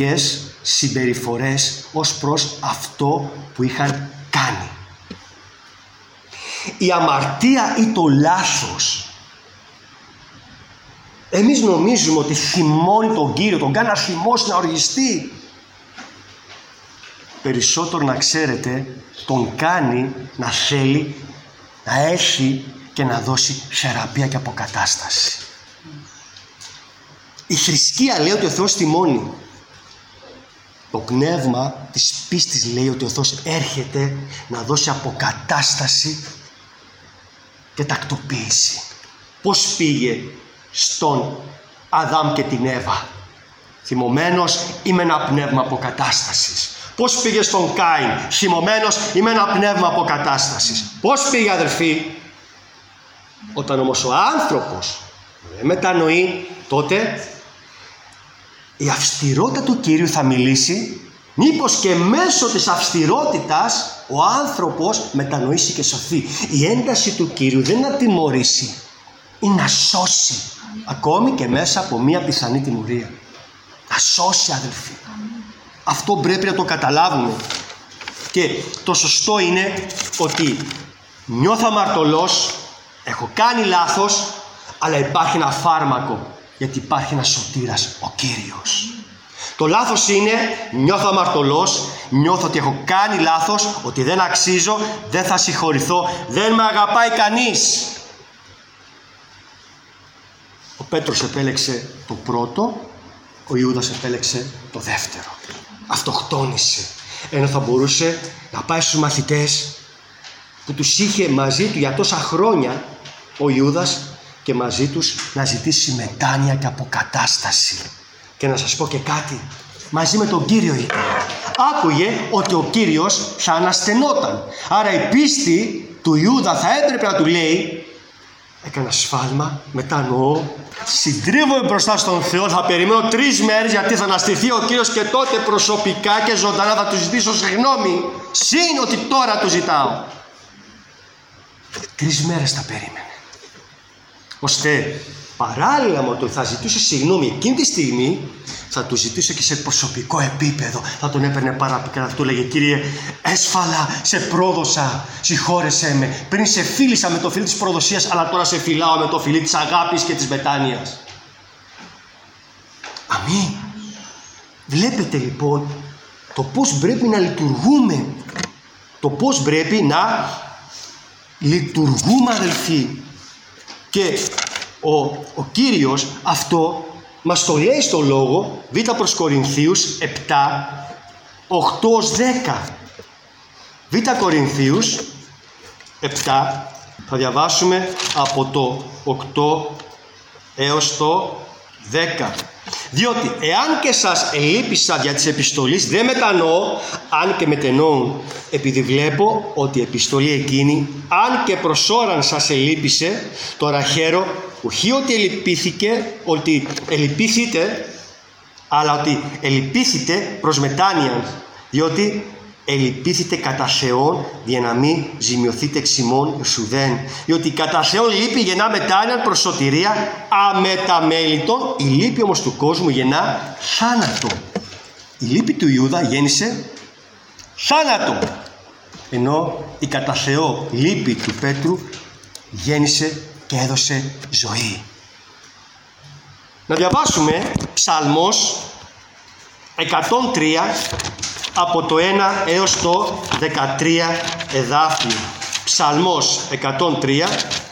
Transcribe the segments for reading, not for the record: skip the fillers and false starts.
διαφορετικές συμπεριφορές ως προς αυτό που είχαν κάνει. Η αμαρτία ή το λάθος, εμείς νομίζουμε ότι θυμώνει τον Κύριο, τον κάνει να θυμώσει, να οργιστεί. Περισσότερο, να ξέρετε, τον κάνει να θέλει να έρθει και να δώσει θεραπεία και αποκατάσταση. Η θρησκεία λέει ότι ο Θεός θυμώνει. Το πνεύμα της πίστης λέει ότι ο Θεός έρχεται να δώσει αποκατάσταση και τακτοποίηση. Πώς πήγε στον Αδάμ και την Εύα? Θυμωμένος ή με ένα πνεύμα αποκατάστασης? Πώς πήγε στον Κάιν? Θυμωμένος ή με ένα πνεύμα αποκατάστασης? Πώς πήγε, αδελφοί? Όταν όμως ο άνθρωπος δεν μετανοεί, τότε η αυστηρότητα του Κύριου θα μιλήσει. Μήπως και μέσω της αυστηρότητας ο άνθρωπος μετανοήσει και σωθεί. Η ένταση του Κύριου δεν είναι να τιμωρήσει, είναι να σώσει, ακόμη και μέσα από μία πιθανή τιμωρία. Να σώσει, αδελφοί. Αυτό πρέπει να το καταλάβουμε. Και το σωστό είναι ότι νιώθω αμαρτωλός, έχω κάνει λάθος, αλλά υπάρχει ένα φάρμακο, γιατί υπάρχει ένας σωτήρας, ο Κύριος. Το λάθος είναι, νιώθω αμαρτωλός, νιώθω ότι έχω κάνει λάθος, ότι δεν αξίζω, δεν θα συγχωρηθώ, δεν με αγαπάει κανείς. Ο Πέτρος επέλεξε το πρώτο, ο Ιούδας επέλεξε το δεύτερο. Αυτοκτόνησε. Ενώ θα μπορούσε να πάει στους μαθητές που τους είχε μαζί του για τόσα χρόνια ο Ιούδας και μαζί τους να ζητήσει μετάνοια και αποκατάσταση. Και να σας πω και κάτι, μαζί με τον Κύριο ήταν. Άκουγε ότι ο Κύριος θα αναστενόταν. Άρα η πίστη του Ιούδα θα έπρεπε να του λέει, έκανα σφάλμα, μετανοώ, συντρίβομαι μπροστά στον Θεό, θα περιμένω 3 μέρες γιατί θα αναστηθεί ο Κύριος και τότε προσωπικά και ζωντανά θα του ζητήσω συγγνώμη, συν ότι τώρα του ζητάω. 3 μέρες τα περίμενε, ώστε παράλληλα με ότι θα ζητούσε συγγνώμη εκείνη τη στιγμή, θα του ζητούσε και σε προσωπικό επίπεδο. Θα τον έπαιρνε παραπικά, θα του λέγε, Κύριε, έσφαλα, σε πρόδωσα, συγχώρεσέ με. Πριν σε φίλησα με το φιλί της προδοσίας, αλλά τώρα σε φιλάω με το φιλί της αγάπης και της μετάνοιας. Αμήν. Βλέπετε λοιπόν το πώς πρέπει να λειτουργούμε. Το πώς πρέπει να λειτουργούμε, αδελφοί. Και ο Κύριος αυτό μας το λέει στο λόγο, Β' προς Κορινθίους 7, 8-10. Β' Κορινθίους 7, θα διαβάσουμε από το 8 έως το 10. Διότι εάν και σας ελείπησα δια της επιστολής, δεν μετανοώ, αν και μετενοούν, επειδή βλέπω ότι η επιστολή εκείνη, αν και προς ώραν σας ελείπησε, τώρα χαίρο, ουχή ότι ελυπήθητε, αλλά ότι ελυπήθητε προς μετάνοιαν, διότι ελυπήθητε κατά Θεόν, για να μην ζημιωθείτε εξ ημών εσουδέν. Διότι κατά Θεόν λύπη γεννά μετάνοιαν προς σωτηρία αμεταμέλητον, η λύπη όμως του κόσμου γεννά θάνατο. Η λύπη του Ιούδα γέννησε θάνατο, ενώ η κατά Θεό λύπη του Πέτρου γέννησε και έδωσε ζωή. Να διαβάσουμε Ψαλμός 103 από το 1 έως το 13 εδάφιο. Ψαλμός 103,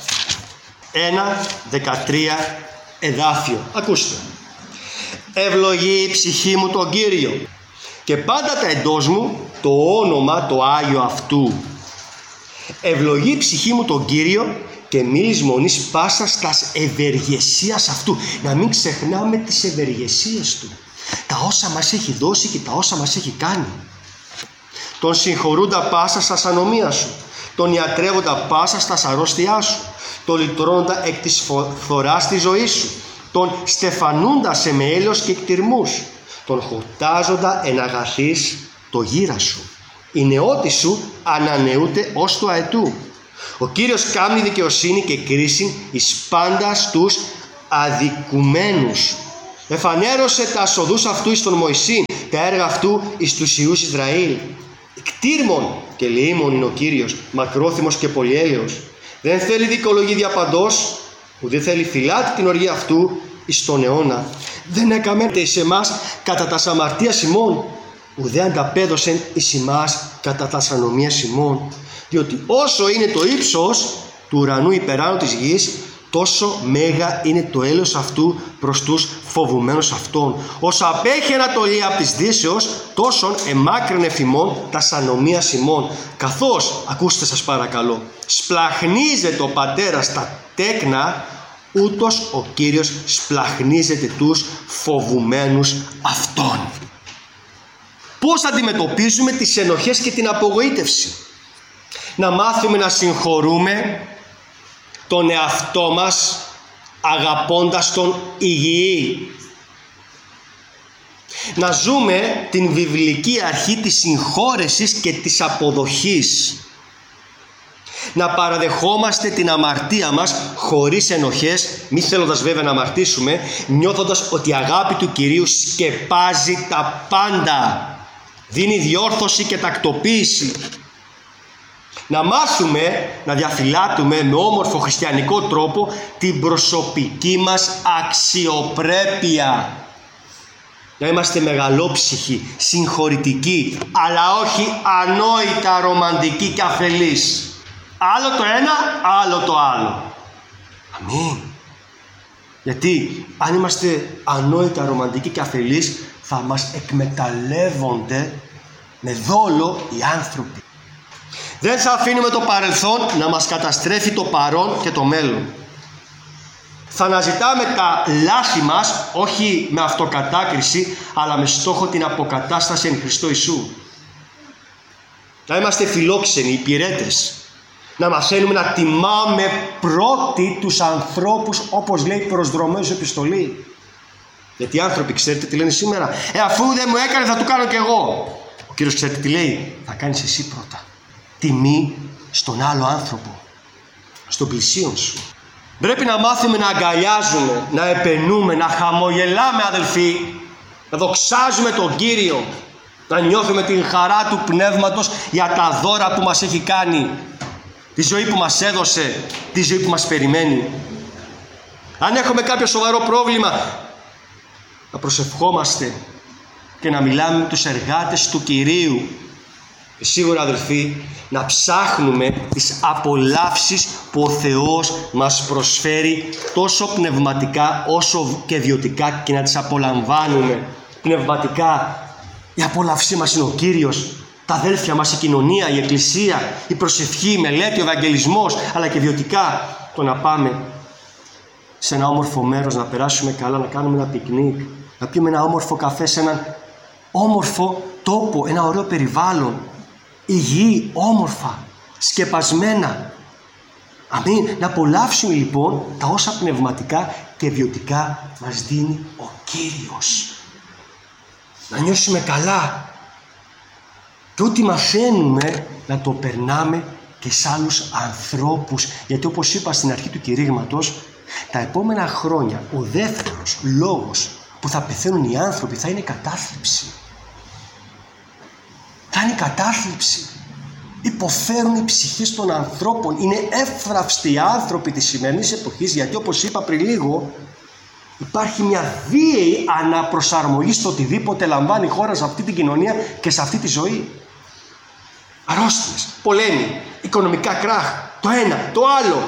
1-13 εδάφιο. Ακούστε. Ευλογεί η ψυχή μου τον Κύριο και πάντα τα εντός μου το όνομα το Άγιο αυτού. Ευλογεί η ψυχή μου τον Κύριο και μη λησμονείς πάσας τας ευεργεσίας αυτού. Να μην ξεχνάμε τις ευεργεσίες του, τα όσα μας έχει δώσει και τα όσα μας έχει κάνει. Τον συγχωρούντα πάσα στα ανομία σου, τον ιατρεύοντα πάσα στα αρρώστιά σου, τον λυτρώνοντα εκ της φθοράς τη ζωή σου, τον στεφανούντα σε με έλεος και κτηρμούς, τον χορτάζοντα εν αγαθείς το γύρα σου. Η νεότη σου ανανεούται ως το αετού. Ο Κύριος κάμνει δικαιοσύνη και κρίση εις πάντα στους αδικουμένους. Εφανέρωσε τα σοδούς αυτού εις τον Μωυσήν, τα έργα αυτού εις τους Υιούς Ισραήλ. Κτήρμον και λεήμων είναι ο Κύριος, μακρόθυμος και πολυέλεος. Δεν θέλει δικαιολογή διαπαντός, ουδέ θέλει φυλάτη την οργή αυτού εις τον αιώνα. Δεν έκαμεν εις εμάς κατά τας αμαρτίας ημών, ουδέ ανταπέδωσεν εις εμάς κατά τας ανομίας ημών. Διότι όσο είναι το ύψος του ουρανού υπεράνω της γης, τόσο μέγα είναι το έλεος αυτού προς τους φοβουμένους αυτών. Όσο απέχει ανατολή από της δύσεως, τόσον εμάκρυνε φημών τας ανομίας ημών. Καθώς, ακούστε σας παρακαλώ, σπλαχνίζεται ο πατέρας τα τέκνα, ούτως ο Κύριος σπλαχνίζεται τους φοβουμένους αυτών. Πώς αντιμετωπίζουμε τις ενοχές και την απογοήτευση? Να μάθουμε να συγχωρούμε τον εαυτό μας αγαπώντας τον υγιή. Να ζούμε την βιβλική αρχή της συγχώρεσης και της αποδοχής. Να παραδεχόμαστε την αμαρτία μας χωρίς ενοχές, μη θέλοντας βέβαια να αμαρτήσουμε, νιώθοντας ότι η αγάπη του Κυρίου σκεπάζει τα πάντα, δίνει διόρθωση και τακτοποίηση. Να μάθουμε να διαφυλάτουμε με όμορφο χριστιανικό τρόπο την προσωπική μας αξιοπρέπεια. Να είμαστε μεγαλόψυχοι, συγχωρητικοί, αλλά όχι ανόητα ρομαντικοί και αφελείς. Άλλο το ένα, άλλο το άλλο. Αμήν. Γιατί αν είμαστε ανόητα ρομαντικοί και αφελείς, θα μας εκμεταλλεύονται με δόλο οι άνθρωποι. Δεν θα αφήνουμε το παρελθόν να μας καταστρέφει το παρόν και το μέλλον. Θα αναζητάμε τα λάθη μας, όχι με αυτοκατάκριση, αλλά με στόχο την αποκατάσταση εν Χριστώ Ιησού. Να είμαστε φιλόξενοι, υπηρέτες. Να μαθαίνουμε να τιμάμε πρώτοι τους ανθρώπους, όπως λέει προσδρομέως επιστολή. Γιατί οι άνθρωποι, ξέρετε τι λένε σήμερα? Αφού δεν μου έκανε, θα του κάνω κι εγώ. Ο Κύριος ξέρετε τι λέει? Θα κάνεις εσύ πρώτα τιμή στον άλλο άνθρωπο, στον πλησίον σου. Πρέπει να μάθουμε να αγκαλιάζουμε, να επενούμε, να χαμογελάμε, αδελφοί, να δοξάζουμε τον Κύριο, να νιώθουμε την χαρά του πνεύματος για τα δώρα που μας έχει κάνει, τη ζωή που μας έδωσε, τη ζωή που μας περιμένει. Αν έχουμε κάποιο σοβαρό πρόβλημα, να προσευχόμαστε και να μιλάμε με τους εργάτες του Κυρίου. Και σίγουρα, αδελφοί, να ψάχνουμε τις απολαύσεις που ο Θεός μας προσφέρει τόσο πνευματικά όσο και βιωτικά, και να τις απολαμβάνουμε πνευματικά. Η απόλαυσή μας είναι ο Κύριος, τα αδέλφια μας, η κοινωνία, η εκκλησία, η προσευχή, η μελέτη, ο ευαγγελισμός, αλλά και βιωτικά το να πάμε σε ένα όμορφο μέρος, να περάσουμε καλά, να κάνουμε ένα πικνίκ, να πιούμε ένα όμορφο καφέ σε έναν όμορφο τόπο, ένα ωραίο περιβάλλον, υγιή, όμορφα, σκεπασμένα. Αμήν. Να απολαύσουμε λοιπόν τα όσα πνευματικά και βιωτικά μας δίνει ο Κύριος. Να νιώσουμε καλά. Και ό,τι μαθαίνουμε να το περνάμε και σε άλλους ανθρώπους. Γιατί όπως είπα στην αρχή του κηρύγματος, τα επόμενα χρόνια ο δεύτερος λόγος που θα πεθαίνουν οι άνθρωποι θα είναι κατάθλιψη. Θα είναι κατάθλιψη. Υποφέρουν οι ψυχές των ανθρώπων. Είναι εύθραυστοι οι άνθρωποι της σημερινής εποχής, γιατί όπως είπα πριν λίγο, υπάρχει μια βίαιη αναπροσαρμογή στο οτιδήποτε λαμβάνει η χώρα σε αυτή την κοινωνία και σε αυτή τη ζωή. Αρρώστιες, πολέμοι, οικονομικά κράχ, το ένα, το άλλο.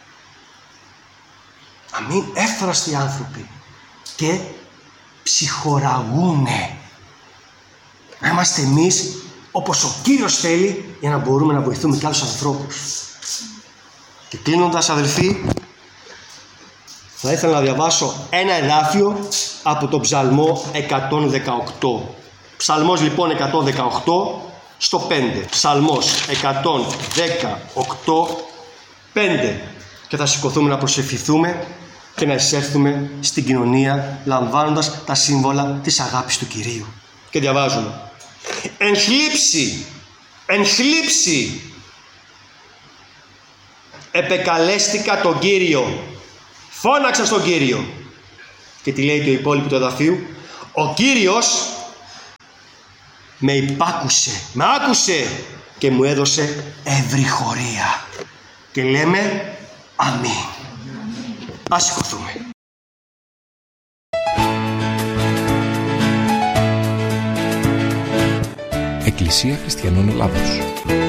Αμήν, εύθραυστοι άνθρωποι και ψυχοραγούνε. Να είμαστε εμείς όπως ο Κύριος θέλει, για να μπορούμε να βοηθούμε και άλλους ανθρώπους. Και κλείνοντας, αδελφοί, θα ήθελα να διαβάσω ένα εδάφιο από τον Ψαλμό 118. Ψαλμός λοιπόν 118 στο 5. Ψαλμός 118 5. Και θα σηκωθούμε να προσευχηθούμε και να εισέλθουμε στην κοινωνία λαμβάνοντας τα σύμβολα της αγάπης του Κυρίου. Και διαβάζουμε: εν θλίψη επεκαλέστηκα τον Κύριο, φώναξα στον Κύριο Και τι λέει το υπόλοιπο του εδαφίου? Ο Κύριος με υπάκουσε, με άκουσε και μου έδωσε ευρυχωρία. Και λέμε αμήν. Ας σηκωθούμε. Εκκλησία Χριστιανών Ελλάδος.